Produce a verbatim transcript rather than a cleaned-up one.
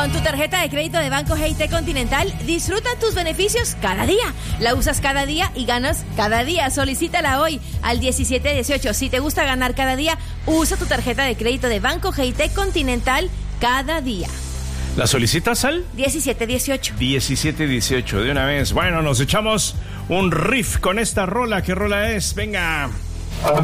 Con tu tarjeta de crédito de Banco G I T Continental, disfruta tus beneficios cada día. La usas cada día y ganas cada día. Solicítala hoy al diecisiete dieciocho. Si te gusta ganar cada día, usa tu tarjeta de crédito de Banco G I T Continental cada día. ¿La solicitas al? diecisiete dieciocho. diecisiete dieciocho, de una vez. Bueno, nos echamos un riff con esta rola. ¿Qué rola es? Venga.